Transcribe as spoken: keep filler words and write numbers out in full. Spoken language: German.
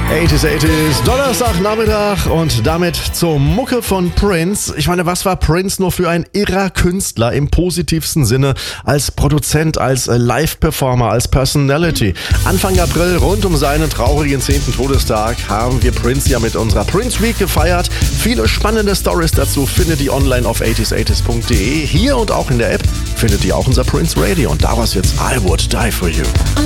achtziger, achtziger, Donnerstagnachmittag und damit zur Mucke von Prince. Ich meine, was war Prince nur für ein irrer Künstler im positivsten Sinne, als Produzent, als Live-Performer, als Personality. Anfang April, rund um seinen traurigen zehnten Todestag, haben wir Prince ja mit unserer Prince Week gefeiert. Viele spannende Stories dazu findet ihr online auf achtziger, achtziger punkt de. Hier und auch in der App findet ihr auch unser Prince Radio und daraus jetzt I Would Die For You.